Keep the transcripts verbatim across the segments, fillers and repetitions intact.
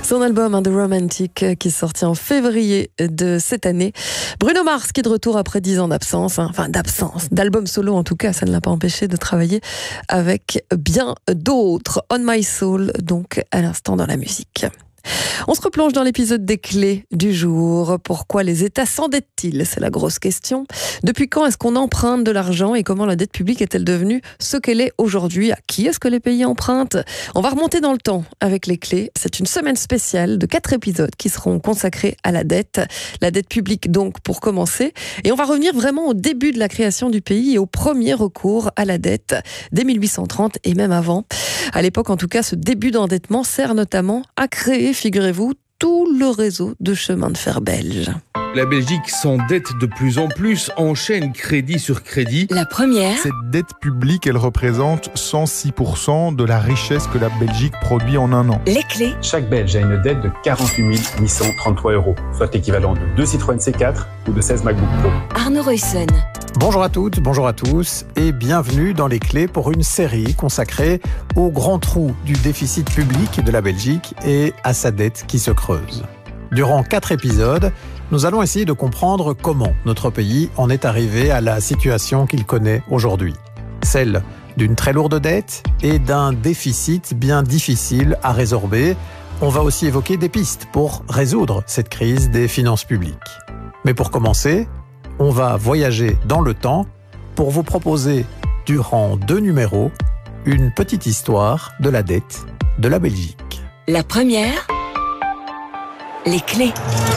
Son album hein, The Romantic qui est sorti en février de cette année. Bruno Mars qui est de retour après dix ans d'absence, hein, enfin d'absence, d'album solo en tout cas, ça ne l'a pas empêché de travailler avec bien d'autres. On My Soul, donc à l'instant dans la musique. On se replonge dans l'épisode des clés du jour. Pourquoi les États s'endettent-ils ? C'est la grosse question. Depuis quand est-ce qu'on emprunte de l'argent et comment la dette publique est-elle devenue ce qu'elle est aujourd'hui ? À qui est-ce que les pays empruntent ? On va remonter dans le temps avec les clés. C'est une semaine spéciale de quatre épisodes qui seront consacrés à la dette. La dette publique donc pour commencer. Et on va revenir vraiment au début de la création du pays et au premier recours à la dette dès mille huit cent trente et même avant. À l'époque en tout cas, ce début d'endettement sert notamment à créer, figurez-vous, tout le réseau de chemins de fer belges. La Belgique s'endette de plus en plus, enchaîne crédit sur crédit. La première. Cette dette publique, elle représente cent six pour cent de la richesse que la Belgique produit en un an. Les clés. Chaque Belge a une dette de quarante-huit mille huit cent trente-trois euros, soit l'équivalent de deux Citroën C quatre ou de seize MacBook Pro. Arnaud Royson. Bonjour à toutes, bonjour à tous et bienvenue dans Les Clés pour une série consacrée au grand trou du déficit public de la Belgique et à sa dette qui se creuse. Durant quatre épisodes, nous allons essayer de comprendre comment notre pays en est arrivé à la situation qu'il connaît aujourd'hui. Celle d'une très lourde dette et d'un déficit bien difficile à résorber. On va aussi évoquer des pistes pour résoudre cette crise des finances publiques. Mais pour commencer, on va voyager dans le temps pour vous proposer, durant deux numéros, une petite histoire de la dette de la Belgique. La première. Les clés.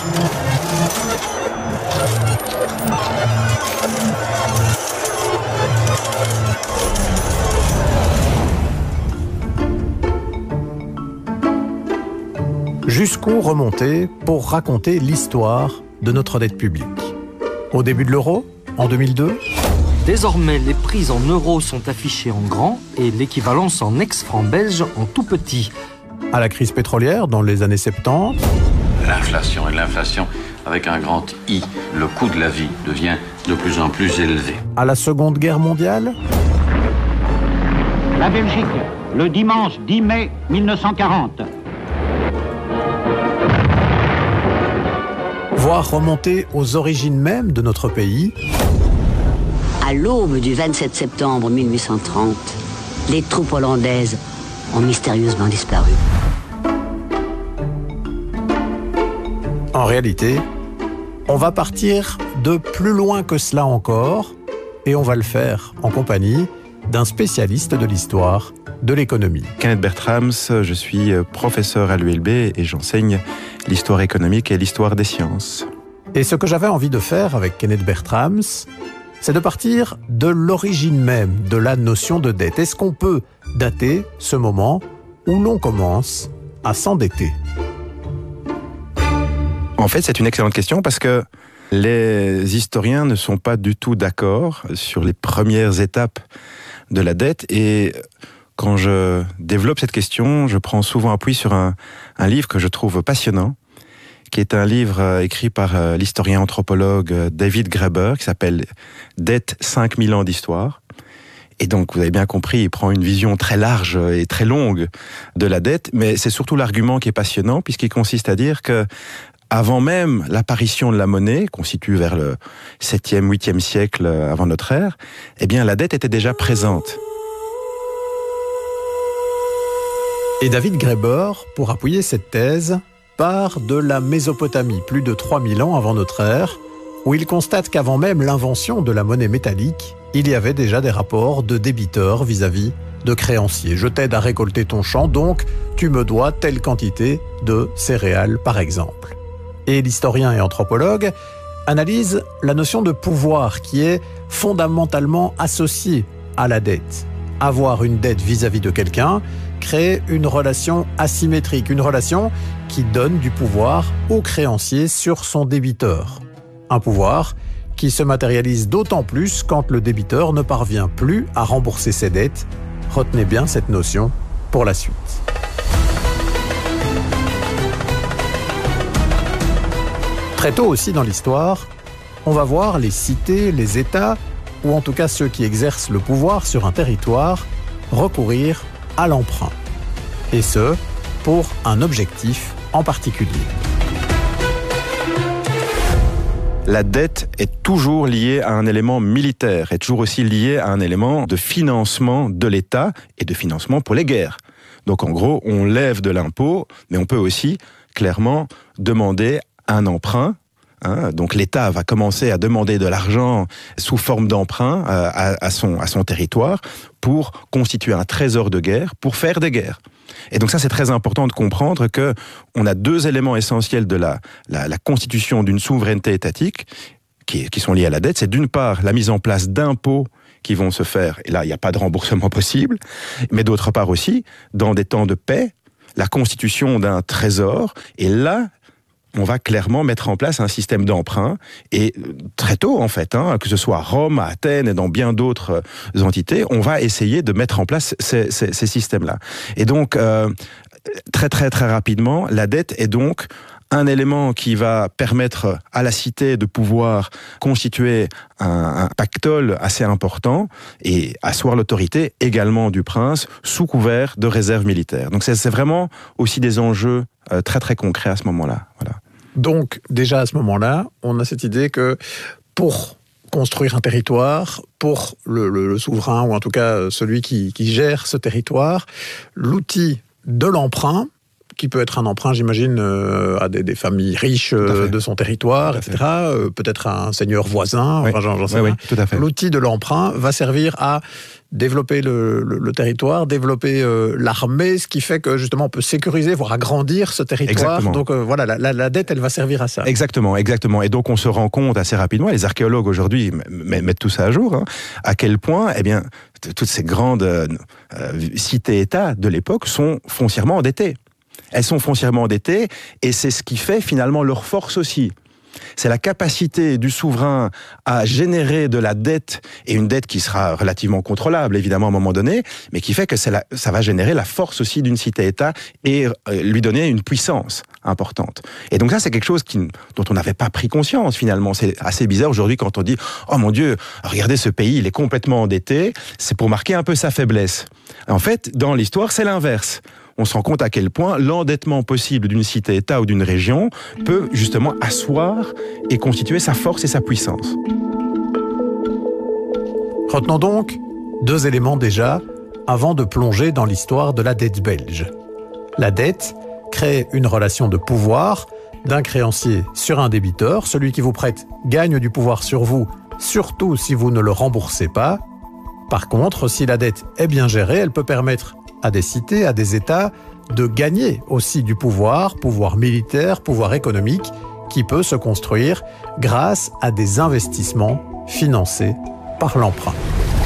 Jusqu'où remonter pour raconter l'histoire de notre dette publique ? Au début de l'euro, en deux mille deux ? Désormais, les prix en euros sont affichés en grand et l'équivalence en ex-francs belges en tout petit. À la crise pétrolière, dans les années soixante-dix. L'inflation et l'inflation avec un grand I. Le coût de la vie devient de plus en plus élevé. À la Seconde Guerre mondiale. La Belgique, le dimanche dix mai mille neuf cent quarante. Voire remonter aux origines même de notre pays. À l'aube du vingt-sept septembre mille huit cent trente, les troupes hollandaises ont mystérieusement disparu. En réalité, on va partir de plus loin que cela encore, et on va le faire en compagnie d'un spécialiste de l'histoire de l'économie. Kenneth Bertrams, je suis professeur à l'U L B et j'enseigne l'histoire économique et l'histoire des sciences. Et ce que j'avais envie de faire avec Kenneth Bertrams, c'est de partir de l'origine même de la notion de dette. Est-ce qu'on peut dater ce moment où l'on commence à s'endetter ? En fait, c'est une excellente question parce que les historiens ne sont pas du tout d'accord sur les premières étapes de la dette. Et quand je développe cette question, je prends souvent appui sur un, un livre que je trouve passionnant, qui est un livre écrit par l'historien anthropologue David Graeber, qui s'appelle « Dette, cinq mille ans d'histoire ». Et donc, vous avez bien compris, il prend une vision très large et très longue de la dette, mais c'est surtout l'argument qui est passionnant, puisqu'il consiste à dire que avant même l'apparition de la monnaie, qu'on situe vers le septième, huitième siècle avant notre ère, eh bien, la dette était déjà présente. Et David Graeber, pour appuyer cette thèse, part de la Mésopotamie, plus de trois mille ans avant notre ère, où il constate qu'avant même l'invention de la monnaie métallique, il y avait déjà des rapports de débiteurs vis-à-vis de créanciers. Je t'aide à récolter ton champ, donc tu me dois telle quantité de céréales, par exemple. Et l'historien et anthropologue analyse la notion de pouvoir qui est fondamentalement associée à la dette. Avoir une dette vis-à-vis de quelqu'un crée une relation asymétrique, une relation qui donne du pouvoir au créancier sur son débiteur. Un pouvoir qui se matérialise d'autant plus quand le débiteur ne parvient plus à rembourser ses dettes. Retenez bien cette notion pour la suite. Très tôt aussi dans l'histoire, on va voir les cités, les États, ou en tout cas ceux qui exercent le pouvoir sur un territoire, recourir à l'emprunt. Et ce, pour un objectif en particulier. La dette est toujours liée à un élément militaire, est toujours aussi liée à un élément de financement de l'État et de financement pour les guerres. Donc en gros, on lève de l'impôt, mais on peut aussi clairement demander un emprunt. Hein, donc l'État va commencer à demander de l'argent sous forme d'emprunt euh, à, à, son, à son territoire pour constituer un trésor de guerre, pour faire des guerres. Et donc ça, c'est très important de comprendre que on a deux éléments essentiels de la, la, la constitution d'une souveraineté étatique qui, qui sont liés à la dette. C'est d'une part la mise en place d'impôts qui vont se faire, et là, il n'y a pas de remboursement possible, mais d'autre part aussi, dans des temps de paix, la constitution d'un trésor, et là, on va clairement mettre en place un système d'emprunt, et très tôt en fait, hein, que ce soit à Rome, à Athènes et dans bien d'autres entités, on va essayer de mettre en place ces, ces, ces systèmes-là. Et donc, euh, très très très rapidement, la dette est donc un élément qui va permettre à la cité de pouvoir constituer un, un pactole assez important et asseoir l'autorité également du prince sous couvert de réserves militaires. Donc c'est, c'est vraiment aussi des enjeux euh, très très concrets à ce moment-là. Voilà. Donc déjà à ce moment-là, on a cette idée que pour construire un territoire, pour le, le, le souverain ou en tout cas celui qui, qui gère ce territoire, l'outil de l'emprunt, qui peut être un emprunt, j'imagine, euh, à des, des familles riches euh, de son territoire, et cetera. Euh, peut-être à un seigneur voisin, oui. enfin, j'en, j'en sais oui, rien. Oui, tout à fait. L'outil de l'emprunt va servir à développer le, le, le territoire, développer euh, l'armée, ce qui fait que justement on peut sécuriser, voire agrandir ce territoire. Exactement. Donc euh, voilà, la, la, la dette, elle va servir à ça. Exactement, exactement. Et donc on se rend compte assez rapidement, les archéologues aujourd'hui mettent tout ça à jour, hein, à quel point, eh bien, toutes ces grandes euh, cités-États de l'époque sont foncièrement endettées. Elles sont foncièrement endettées et c'est ce qui fait finalement leur force aussi. C'est la capacité du souverain à générer de la dette, et une dette qui sera relativement contrôlable, évidemment, à un moment donné, mais qui fait que c'est la, ça va générer la force aussi d'une cité-État et euh, lui donner une puissance importante. Et donc ça, c'est quelque chose qui, dont on n'avait pas pris conscience, finalement. C'est assez bizarre aujourd'hui quand on dit « Oh mon Dieu, regardez ce pays, il est complètement endetté », c'est pour marquer un peu sa faiblesse. En fait, dans l'histoire, c'est l'inverse. On se rend compte à quel point l'endettement possible d'une cité-État ou d'une région peut justement asseoir et constituer sa force et sa puissance. Retenons donc deux éléments déjà avant de plonger dans l'histoire de la dette belge. La dette crée une relation de pouvoir d'un créancier sur un débiteur. Celui qui vous prête gagne du pouvoir sur vous, surtout si vous ne le remboursez pas. Par contre, si la dette est bien gérée, elle peut permettre à des cités, à des États, de gagner aussi du pouvoir, pouvoir militaire, pouvoir économique, qui peut se construire grâce à des investissements financés par l'emprunt.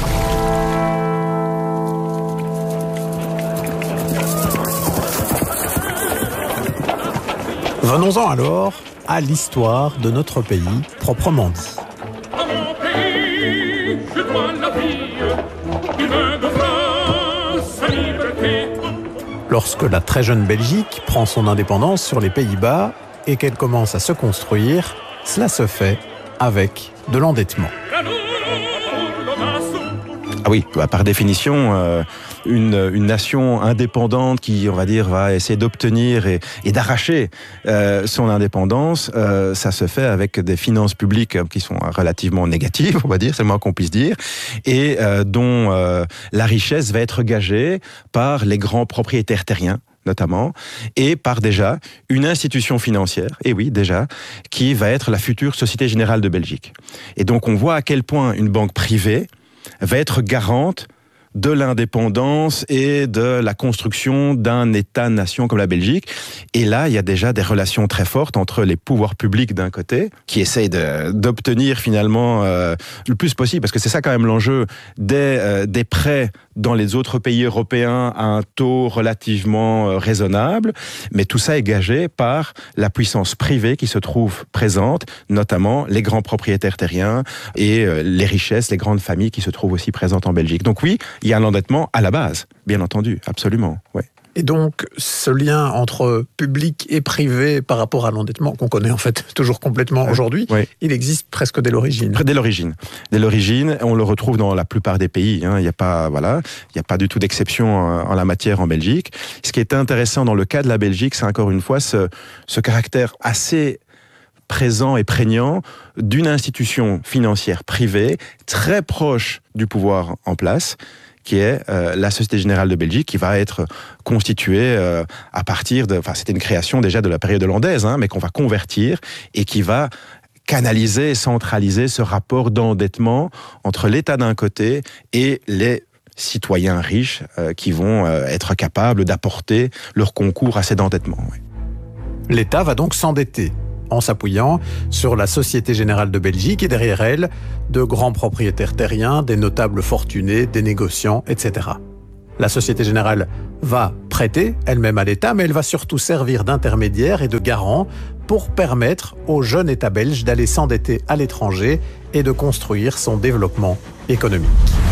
Venons-en alors à l'histoire de notre pays proprement dit. À mon pays, je dois la vie, divin de France, liberté. Lorsque la très jeune Belgique prend son indépendance sur les Pays-Bas et qu'elle commence à se construire, cela se fait avec de l'endettement. Ah oui, par définition, euh, une, une nation indépendante qui, on va dire, va essayer d'obtenir et, et d'arracher euh, son indépendance, euh, ça se fait avec des finances publiques qui sont relativement négatives, on va dire, c'est le moins qu'on puisse dire, et euh, dont euh, la richesse va être gagée par les grands propriétaires terriens, notamment, et par déjà une institution financière, et oui, déjà, qui va être la future Société Générale de Belgique. Et donc on voit à quel point une banque privée va être garante de l'indépendance et de la construction d'un État-nation comme la Belgique. Et là, il y a déjà des relations très fortes entre les pouvoirs publics d'un côté, qui essayent de, d'obtenir finalement euh, le plus possible, parce que c'est ça quand même l'enjeu, des, euh, des prêts dans les autres pays européens à un taux relativement euh, raisonnable, mais tout ça est gagé par la puissance privée qui se trouve présente, notamment les grands propriétaires terriens et euh, les richesses, les grandes familles qui se trouvent aussi présentes en Belgique. Donc oui, il y a un endettement à la base, bien entendu, absolument, ouais. Et donc, ce lien entre public et privé par rapport à l'endettement, qu'on connaît en fait toujours complètement euh, aujourd'hui, oui. il existe presque dès l'origine. Dès l'origine. Dès l'origine, on le retrouve dans la plupart des pays. Hein. Il n'y a pas, voilà, il n'y a pas du tout d'exception en la matière en Belgique. Ce qui est intéressant dans le cas de la Belgique, c'est encore une fois ce, ce caractère assez présent et prégnant d'une institution financière privée très proche du pouvoir en place, qui est euh, la Société Générale de Belgique, qui va être constituée euh, à partir de... Enfin, c'était une création déjà de la période hollandaise, hein, mais qu'on va convertir et qui va canaliser et centraliser ce rapport d'endettement entre l'État d'un côté et les citoyens riches euh, qui vont euh, être capables d'apporter leur concours à cet endettement. Oui. L'État va donc s'endetter en s'appuyant sur la Société Générale de Belgique et derrière elle, de grands propriétaires terriens, des notables fortunés, des négociants, et cetera. La Société Générale va prêter elle-même à l'État, mais elle va surtout servir d'intermédiaire et de garant pour permettre au jeune État belge d'aller s'endetter à l'étranger et de construire son développement économique.